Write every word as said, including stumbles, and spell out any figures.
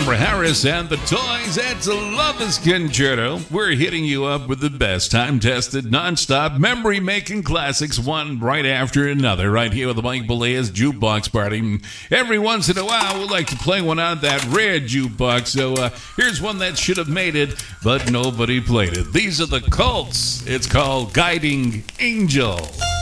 Barbara Harris and the Toys. It's a Lovis Concerto. We're hitting you up with the best time-tested, non-stop, memory-making classics, one right after another, right here with the Mike Boleas Jukebox Party. Every once in a while, we like to play one out of that rare jukebox, so uh, here's one that should have made it, but nobody played it. These are the Colts. It's called Guiding Angel.